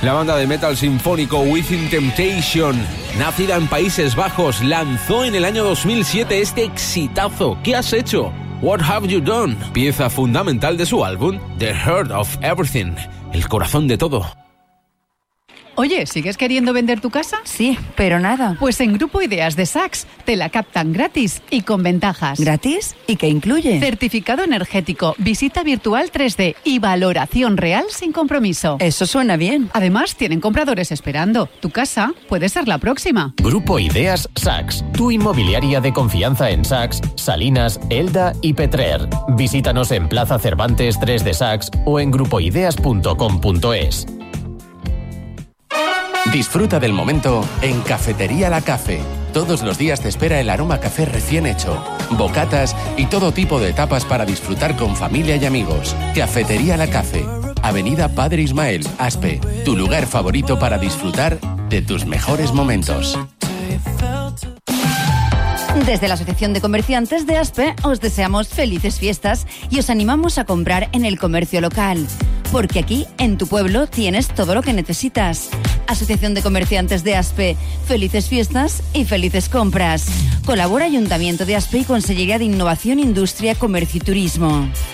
La banda de metal sinfónico Within Temptation, nacida en Países Bajos, lanzó en el año 2007 este exitazo. ¿Qué has hecho? What Have You Done? Pieza fundamental de su álbum The Heart of Everything, el corazón de todo. Oye, ¿sigues queriendo vender tu casa? Sí, pero nada. Pues en Grupo Ideas de Sachs te la captan gratis y con ventajas. ¿Gratis? ¿Y qué incluye? Certificado energético, visita virtual 3D y valoración real sin compromiso. Eso suena bien. Además, tienen compradores esperando. Tu casa puede ser la próxima. Grupo Ideas Sachs, tu inmobiliaria de confianza en Sachs, Salinas, Elda y Petrer. Visítanos en Plaza Cervantes 3 de Sachs o en grupoideas.com.es. Disfruta del momento en Cafetería La Cafe. Todos los días te espera el aroma café recién hecho, bocatas y todo tipo de tapas para disfrutar con familia y amigos. Cafetería La Cafe, Avenida Padre Ismael, Aspe, tu lugar favorito para disfrutar de tus mejores momentos. Desde la Asociación de Comerciantes de Aspe os deseamos felices fiestas y os animamos a comprar en el comercio local. Porque aquí, en tu pueblo, tienes todo lo que necesitas. Asociación de Comerciantes de Aspe, felices fiestas y felices compras. Colabora Ayuntamiento de Aspe y Consellería de Innovación, Industria, Comercio y Turismo.